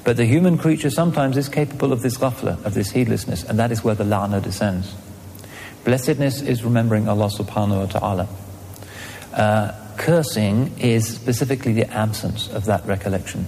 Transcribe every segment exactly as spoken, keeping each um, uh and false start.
But the human creature sometimes is capable of this ghafla, of this heedlessness, and that is where the la'na descends. Blessedness is remembering Allah subhanahu wa ta'ala. Uh, cursing is specifically the absence of that recollection.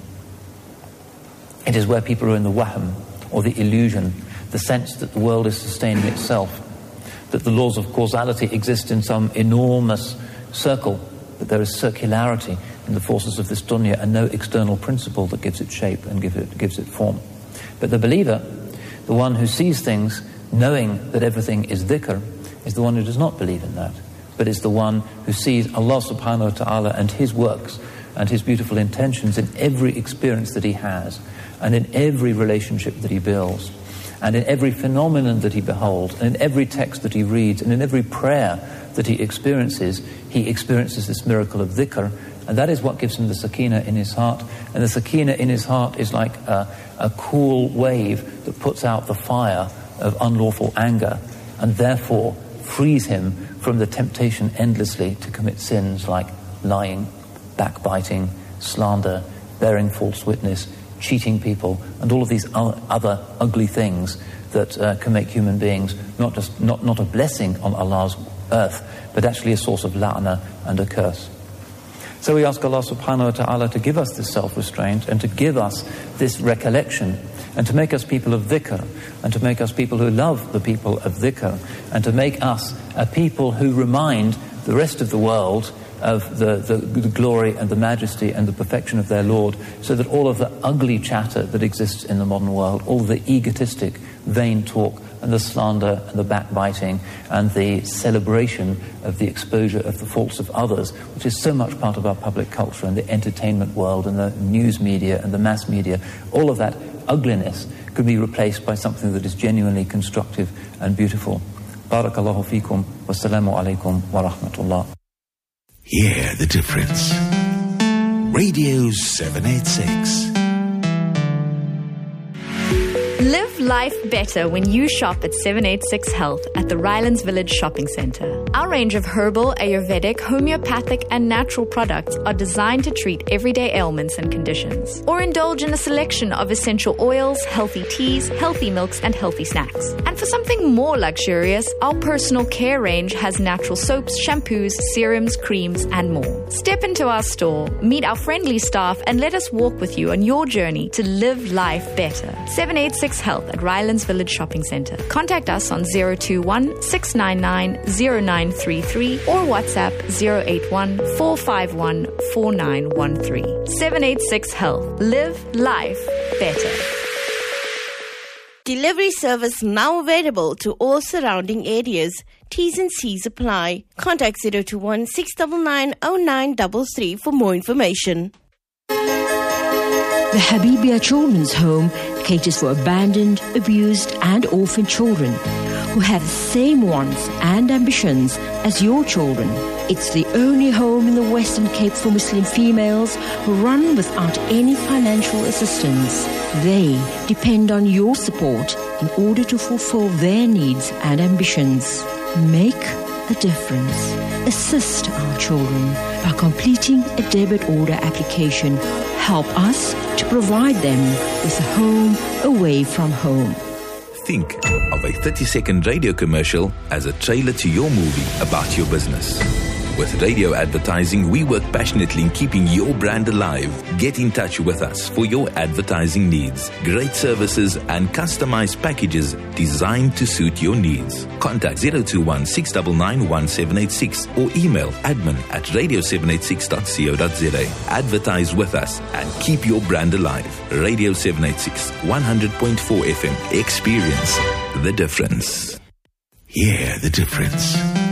It is where people are in the wahm, or the illusion, the sense that the world is sustaining itself, that the laws of causality exist in some enormous circle, that there is circularity in the forces of this dunya and no external principle that gives it shape and give it, gives it form. But the believer, the one who sees things knowing that everything is dhikr, is the one who does not believe in that, but is the one who sees Allah subhanahu wa ta'ala and His works and His beautiful intentions in every experience that he has, and in every relationship that he builds, and in every phenomenon that he beholds, and in every text that he reads, and in every prayer that he experiences. He experiences this miracle of dhikr, and that is what gives him the sakina in his heart. And the sakina in his heart is like a, a cool wave that puts out the fire of unlawful anger, and therefore frees him from the temptation endlessly to commit sins like lying, backbiting, slander, bearing false witness, cheating people, and all of these other ugly things that uh, can make human beings not just not, not a blessing on Allah's earth, but actually a source of la'na and a curse. So we ask Allah subhanahu wa ta'ala to give us this self-restraint and to give us this recollection, and to make us people of dhikr, and to make us people who love the people of dhikr, and to make us a people who remind the rest of the world of the, the, the glory and the majesty and the perfection of their Lord, so that all of the ugly chatter that exists in the modern world, all the egotistic, vain talk, and the slander and the backbiting and the celebration of the exposure of the faults of others, which is so much part of our public culture and the entertainment world and the news media and the mass media, all of that ugliness could be replaced by something that is genuinely constructive and beautiful. Barakallahu feekum, wassalamu alaikum wa rahmatullah. Hear the difference. Radio seven eighty-six. Live life better when you shop at seven eighty-six Health at the Rylands Village Shopping Centre. Our range of herbal, Ayurvedic, homeopathic and natural products are designed to treat everyday ailments and conditions. Or indulge in a selection of essential oils, healthy teas, healthy milks and healthy snacks. And for something more luxurious, our personal care range has natural soaps, shampoos, serums, creams and more. Step into our store, meet our friendly staff and let us walk with you on your journey to live life better. seven eighty-six Health at Rylands Village Shopping Centre. Contact us on zero two one, six nine nine, zero nine three three or WhatsApp zero eight one, four five one, four nine one three. seven eighty-six Health. Live life better. Delivery service now available to all surrounding areas. T's and C's apply. Contact zero two one, six nine nine, zero nine three three for more information. The Habibia Children's Home caters for abandoned, abused and orphaned children who have the same wants and ambitions as your children. It's the only home in the Western Cape for Muslim females run without any financial assistance. They depend on your support in order to fulfill their needs and ambitions. Make a difference. Assist our children by completing a debit order application. Help us to provide them with a home away from home. Think of a thirty-second radio commercial as a trailer to your movie about your business. With radio advertising, we work passionately in keeping your brand alive. Get in touch with us for your advertising needs. Great services and customized packages designed to suit your needs. Contact zero two one, six nine nine, one seven eight six or email admin at radio seven eighty-six dot co dot za. Advertise with us and keep your brand alive. Radio seven eighty-six, one hundred point four F M. Experience the difference. Hear the difference.